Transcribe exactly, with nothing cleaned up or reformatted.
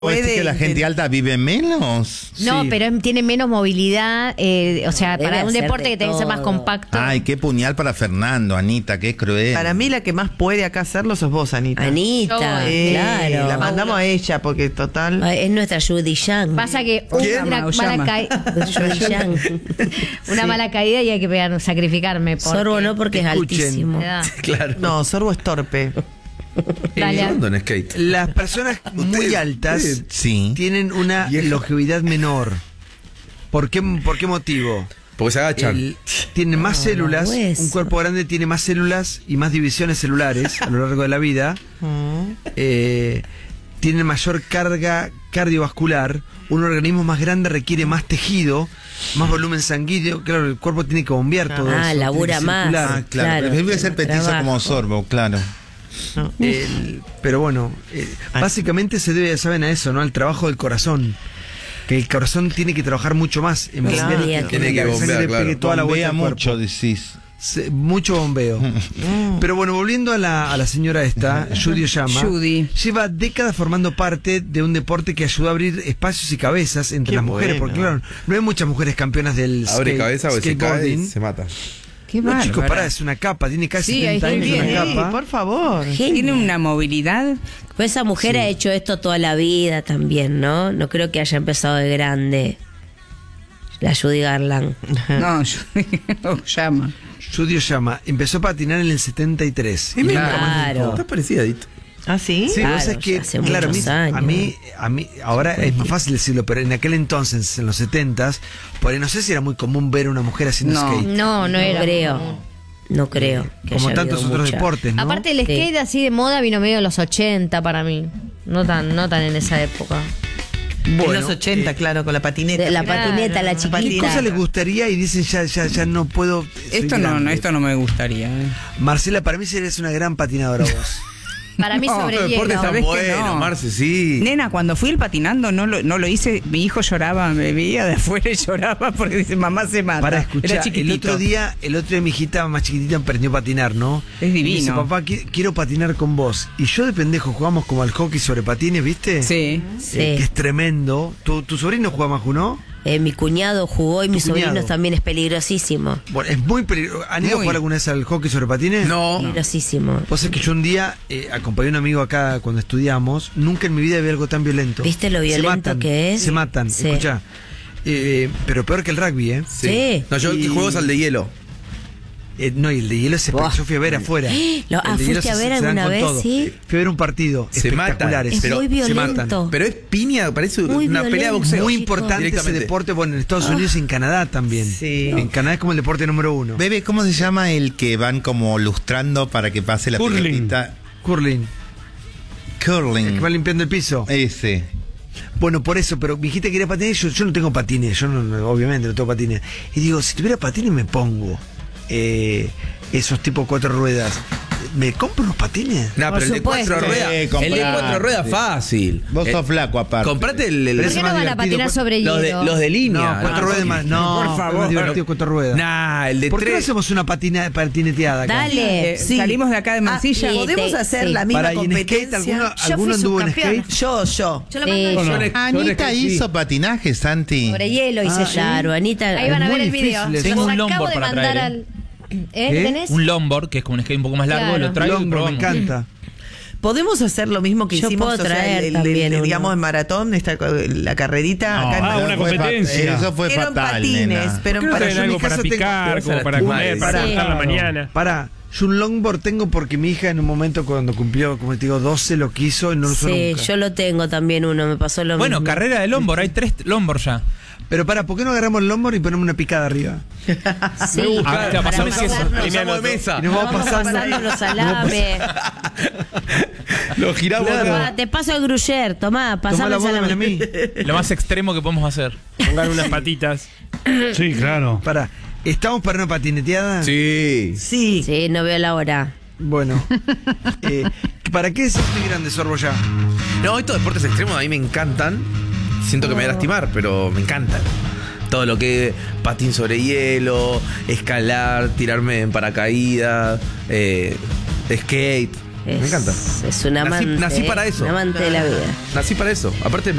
¿Puede decir que la gente de... alta vive menos? No, Sí. pero tiene menos movilidad, eh, o sea, Debe para un hacer deporte de que tiene que ser más todo. compacto. Ay, qué puñal para Fernando, Anita, qué cruel. Para mí la que más puede acá hacerlo sos vos, Anita. Anita, Eh, claro. La mandamos a ella porque total... Ay, es nuestra Judy Yang. Pasa que ¿Quién? una Oyama. mala, caída Judy Yang. una Sí. mala caída y hay que pegar, sacrificarme. Porque... Sorbo no porque es Escuchen. altísimo. Me da. Claro. No, Sorbo es torpe. Dale. Ando en skate. Las personas muy altas Sí. tienen una Vieja. longevidad menor. ¿Por qué, por qué motivo? Porque se agachan. El- tienen más No, células, no es. un cuerpo grande tiene más células y más divisiones celulares a lo largo de la vida. Eh, tienen mayor carga cardiovascular. Un organismo más grande requiere más tejido, más volumen sanguíneo. Claro, el cuerpo tiene que bombear todo eso. Ah, tiene labura que más. circular. Ah, claro. Claro, Prefiero ser petizo trabajo. como Sorbo, claro. El- pero bueno, eh, básicamente se debe, saben, a eso, ¿no? Al trabajo del corazón. Que el corazón tiene que trabajar mucho más en Claro. bombear, Tiene que la sangre bombear, claro. pegue toda la vuelta Bombea al mucho, cuerpo. decís. Se- mucho bombeo. Pero bueno, volviendo a la, a la señora esta, Judy Oyama, Judy. lleva décadas formando parte de un deporte que ayudó a abrir espacios y cabezas entre Qué las mujeres, bueno. porque claro, no hay muchas mujeres campeonas del Abre skate- cabeza o se cae y skateboarding. se mata. Qué No, chicos, bárbara. pará, es una capa, tiene casi Sí, ahí setenta años, estoy una viendo. Sí, capa. por favor. Genio. Tiene una movilidad. Pues esa mujer ha hecho esto toda la vida también, ¿no? No creo que haya empezado de grande. La Judy Garland. No, yo llama. Judy Oyama empezó a patinar en el setenta y tres. Y Claro. Estás parecida, Dito. ¿Ah, sí? Sí, lo que Claro, pasa es que, ya hace claro, a mí, muchos a años. mí, a mí, ahora es más fácil decirlo, pero en aquel entonces, en los setentas, por ahí no sé si era muy común ver a una mujer haciendo No. skate. No, no No era. creo. No creo. que Como haya tantos habido otros mucha. deportes, ¿no? Aparte el Sí. skate así de moda vino medio de los ochenta para mí. No tan, no tan en esa época. En Bueno, los ochenta, eh, claro, con la patineta. De la Claro. patineta, la ¿Qué ¿Qué chiquita. cosa les gustaría y dicen ya, ya, ya no puedo? soy Esto no, grande? no, esto no me gustaría. ¿eh? Marcela, para mí serías una gran patinadora vos. Para mí No, sobre pero hielo. deporte ¿sabés que bueno, no? Marce, sí. Nena, cuando fui el patinando no lo, no lo hice, mi hijo lloraba, me veía de afuera y lloraba porque dice, mamá se mata. Para Era escuchar, el chiquitito. otro día, el otro día mi hijita más chiquitita aprendió a patinar, ¿no? Es divino. Y me dice, papá, qui- quiero patinar con vos. Y yo de pendejo jugamos como al hockey sobre patines, ¿viste? Sí. Sí. Eh, que es tremendo. ¿Tu, tu sobrino juega Maju, no? Eh, mi cuñado jugó y mis cuñado. sobrinos también es peligrosísimo. Bueno, es muy peligroso. ¿Han ido a Muy. jugar alguna vez al hockey sobre patines? No. Peligrosísimo. Vos sabés que yo un día eh, acompañé a un amigo acá cuando estudiamos. Nunca en mi vida vi algo tan violento. ¿Viste lo Se violento matan, que es? Se matan, Sí. escuchá. Eh, pero peor que el rugby, ¿eh? Sí. No, yo el que Y- juego es al de hielo. Eh, no, y el de hielo es Buah. espectacular. Yo fui a ver afuera. Lo- ah, El de hielo ¿fuiste a se- ver se dan alguna con vez? todo. Sí. Fui a ver un partido. Se matan. Espectaculares. Es pero muy se violento. matan. Pero es piña, parece Muy una pelea de violento. boxeo. Muy chicos. importante ese Directamente. deporte, bueno, en Estados Unidos y en Canadá también. Sí. En Canadá es como el deporte número uno. Bebe, ¿cómo se llama el que van como lustrando para que pase la Curling. pelotita? Curling. El Curling. que va limpiando el piso. Ese. Bueno, por eso, pero mi hijita quería patines, yo, yo no tengo patines, yo no, no, obviamente no tengo patines. Y digo, si tuviera patines me pongo eh, esos tipo cuatro ruedas. ¿Me compro unos patines? No, Por pero el de supuesto. cuatro ruedas. Sí, El de comprate. cuatro ruedas fácil. Vos Eh, sos flaco aparte. Comprate el, el- Pero ¿Por ese qué no más van a divertido, patinar cu- sobre los, de, hielo? los de línea. No, cuatro Ah, ruedas más. No, Por es favor. más divertido cuatro ruedas. Nah, el de ¿Por qué no tres. hacemos una patina, patineteada acá? Dale. Eh, Salimos de acá de Mansilla. Ah, y- ¿Podemos te- hacer sí. la misma Para, ¿y en skate competencia? alguno, Yo alguno fui anduvo en subcampeona. skate? Yo, yo. Yo lo Sí. mando Yo le- yo Anita le- hizo sí. patinaje, Santi. sobre hielo hice yo. Claro, Anita. Ahí van a es ver muy el video. difícil eso. Los Tengo un acabo longboard de para mandar traer, al... ¿Eh? ¿Qué? ¿Tenés? Un longboard, que es como un skate un poco más largo, Claro. lo traigo y Longboard, me probamos. encanta. Podemos hacer lo mismo que Yo hicimos, puedo o sea, traer el- el- también el- uno. digamos, en maratón, esta, la carrerita. No, acá en ah, Maratón. una Fue competencia. fa- Eso fue Eran fatal, patines, nena. pero ¿Por qué no para traen yo en algo mi para caso tengo- picar, Te vas a como para lastimar. comer, para Sí. gastar la mañana? Pará, yo un longboard tengo porque mi hija en un momento cuando cumplió, como te digo, doce lo quiso y no lo usó Sí, nunca. yo lo tengo también uno, me pasó lo Bueno, mismo. carrera de longboard, hay tres longboard ya. Pero pará, ¿por qué no agarramos el longboard y ponemos una picada arriba? Sí, Ah, te va a pasar para el queso. pasarnos- Los amo de mesa. Y nos vamos Vamos pasando. pasando los salames. Lo giramos. Tomá, te paso el gruyer, tomá, Tomá pasame la el bola salame. a mí. Lo más extremo que podemos hacer. Pongan unas patitas. Sí, claro. Pará, ¿estamos para una patineteada? Sí. Sí. Sí, no veo la hora. Bueno, eh, ¿para qué es muy grande Sorbo ya? No, estos deportes extremos a mí me encantan. Siento que me voy a lastimar, pero me encantan. Todo lo que patín sobre hielo, escalar, tirarme en paracaídas, eh, skate. Es, Me encanta. Es un Nací- amante. nací para eso. Un amante de la vida. Nací para eso. Aparte,